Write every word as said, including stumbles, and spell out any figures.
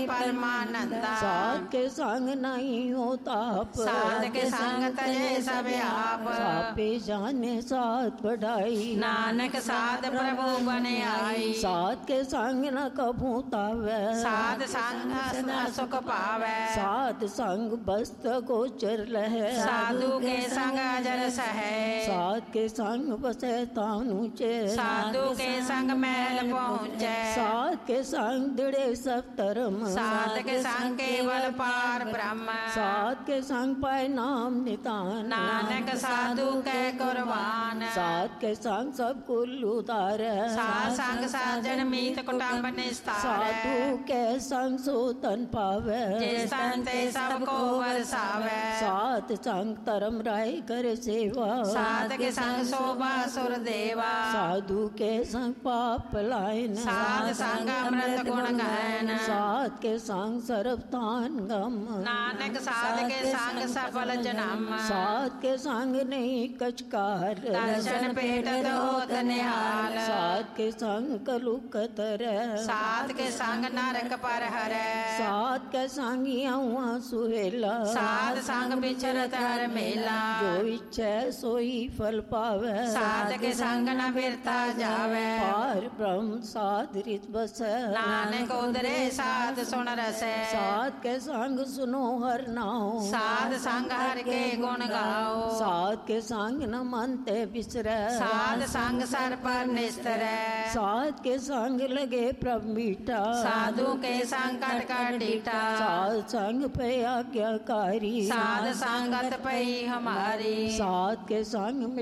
परमानंदा। साध के संग नहीं हो ताप, साध के संग तजे सब आप। सापे जाने साध बढ़ाई, नानक साध प्रभु बने आई। साध के संग न कभू तावै, साध संग न सुख पावै। साध संग बस्त गोचर लहै, साधु के संग अजर सहै। साध के संग बसै तान ऊंचे, साधु के संग महल पहुँचे। साध के संग दृढ़े सब धर्म, साध के संग केवल पार ब्रह्म। साध के संग पाए नाम नितान, नानक साधु के कुर्बान। साध के संग सब कुल उतार, साध संग साजन मीत कुटुंब निस्तार। साधु के संग सोतन पावे, जे संते सबको वरसावे। साध संग धर्म राय कर सेवा, साध के संग शोभा सुर देवा। साधु के संग पाप लायन, साध संग अमृत गुण गायन। साध के संग सर्वतान गम, नानक साध के संग सफल जन्म। साध के संग नहीं कचकार, दर्शन पेट दोत निहाल। साध के संग कलुकतर, साध के संग नरक पर हरै। साध के संग यहाँ सुहेला, साध संग बिचरत हर मेला। जो इच्छा सोई फल पावे, साध के संग न बिरता जावे। पार ब्रह्म साध रित बसै, नानक उदरे साध सुन रसै। साध के संग सुनो हर नाम, साध संग हर के गुण गाओ। साध के संग न मनते बिसरै, साध संग सर पर निस्तरै। साध के संग लगे प्रभ मीठा, साधु के संग कट कट डीठा। साध संग पे आज्ञाकारी, साध संगत पई हमारी। साध के संग